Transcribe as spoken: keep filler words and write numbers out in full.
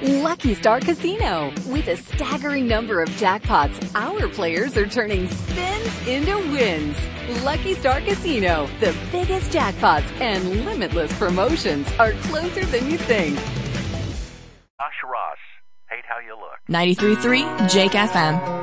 Lucky Star Casino. With a staggering number of jackpots, our players are turning spins into wins. Lucky Star Casino. The biggest jackpots and limitless promotions are closer than you think. Josh Ross. Hate how you look. ninety-three point three Jake F M.